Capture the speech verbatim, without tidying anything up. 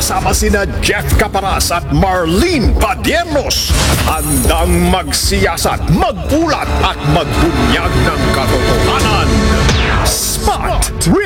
kasama sina Jeff Caparas at Marlene Padiernos. Handang magsiyasat, magbulat at magbunyag ng katotohanan. Spot